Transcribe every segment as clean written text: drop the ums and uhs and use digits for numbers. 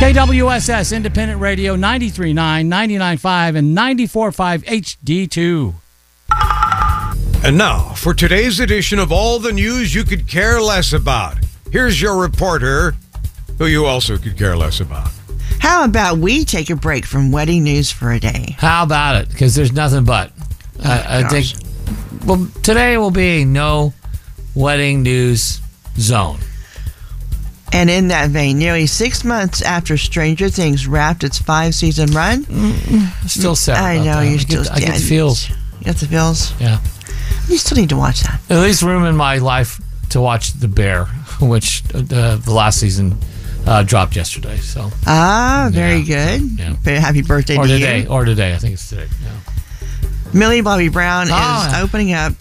KWSS Independent Radio 93.9, 99.5, and 94.5 HD2. And now, for today's edition of all the news you could care less about, here's your reporter, who you also could care less about. How about we take a break from wedding news for a day? How about it? Because there's nothing but. I think, well, today will be a no wedding news zone. And in that vein, nearly 6 months after Stranger Things wrapped its 5-season run, Still sad. I know that. you're still. I get the feels. You got the feels. Yeah. You still need to watch that. At least room in my life to watch The Bear, which the last season dropped yesterday. So. Very good. Yeah. Happy birthday to you. Or today. I think it's today. Yeah. Millie Bobby Brown is opening up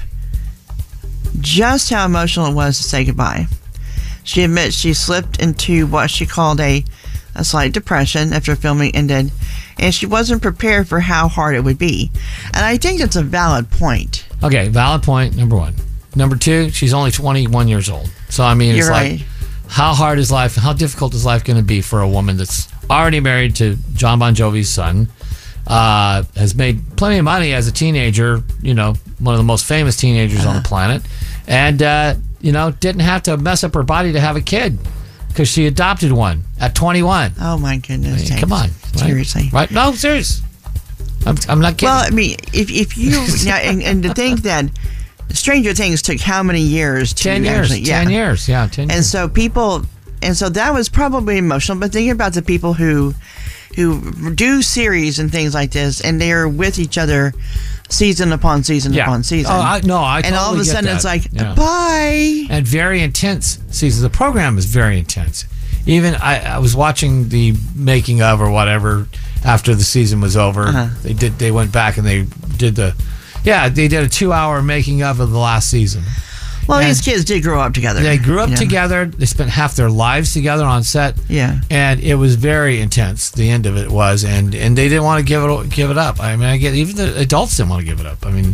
just how emotional it was to say goodbye. She admits she slipped into what she called a slight depression after filming ended, and she wasn't prepared for how hard it would be. And I think that's a valid point. Okay, valid point, number one. Number two, she's only 21 years old. So, I mean, it's You're right. like, how hard is life, how difficult is life going to be for a woman that's already married to John Bon Jovi's son, has made plenty of money as a teenager, you know, one of the most famous teenagers on the planet, and, you know, didn't have to mess up her body to have a kid because she adopted one at 21. Oh, my goodness. I mean, come on. Right? Seriously. Right? No, serious. I'm not kidding. Well, I mean, if you now, and to think that Stranger Things took how many years to 10 years. actually, 10 years. Yeah, 10 years. And so people, and so that was probably emotional. But thinking about the people who do series and things like this, and they are with each other season upon season upon season. Oh, I totally and all of a get sudden that. it's like, Yeah. bye. And very intense seasons. The program is very intense. Even I was watching the making of or whatever after the season was over. They went back and they did they did a 2-hour making of the last season. Well, And these kids did grow up together. They grew up you know. together. They spent half their lives together on set. Yeah. And it was very intense. The end of it was, and they didn't want to give it up. I mean, I get even the adults didn't want to give it up. I mean,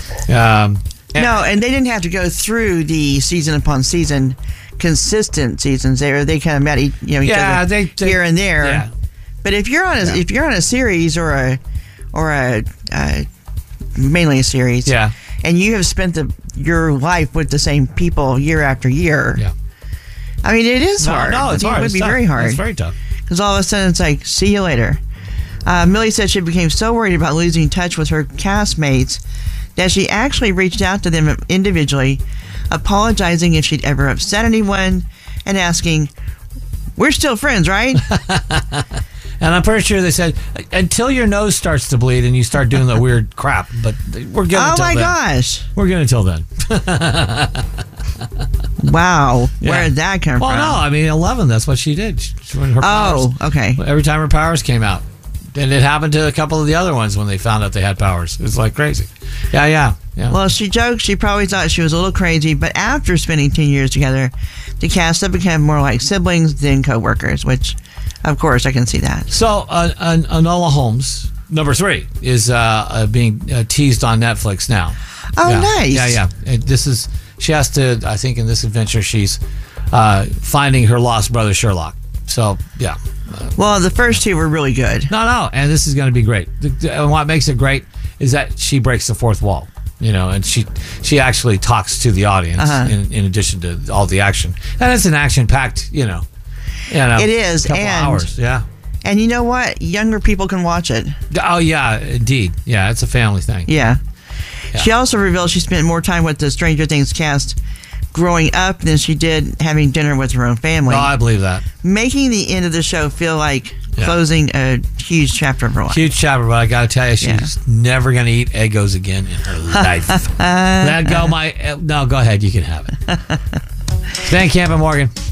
no, and they didn't have to go through the season upon season consistent seasons. They kind of met each other here and there. Yeah. But if you're on a series or a mainly a series, and you have spent your life with the same people year after year, I mean, it is hard. No, it's hard. It would be very hard. It's very tough. Because all of a sudden it's like, see you later. Millie said she became so worried about losing touch with her castmates that she actually reached out to them individually, apologizing if she'd ever upset anyone and asking, "We're still friends, right?" And I'm pretty sure they said, until your nose starts to bleed and you start doing the weird crap. But we're good until then. Oh, my gosh. We're good until then. Wow. Where did that come from? Well, no. I mean, 11, that's what she did. Her powers, okay. Every time her powers came out. And it happened to a couple of the other ones when they found out they had powers. It was like crazy. Yeah. Well, she joked she probably thought she was a little crazy, but after spending 10 years together, the cast have become more like siblings than co-workers, which, of course, I can see that. So, Enola Holmes, number 3, is being teased on Netflix now. Oh, nice. Yeah. And she has to, I think in this adventure, she's finding her lost brother, Sherlock. So, yeah. Well, the first 2 were really good. No, and this is going to be great. And what makes it great is that she breaks the fourth wall, you know, and she actually talks to the audience in addition to all the action. And it's an action-packed, you know. It is. Couple hours, yeah. And you know what? Younger people can watch it. Oh, yeah, indeed. Yeah, it's a family thing. Yeah. She also revealed she spent more time with the Stranger Things cast growing up than she did having dinner with her own family. Oh, I believe that. Making the end of the show feel like closing a huge chapter of her life. Huge chapter, but I got to tell you, she's never going to eat Eggos again in her life. Let go, no, go ahead. You can have it. Van Camp and Morgan.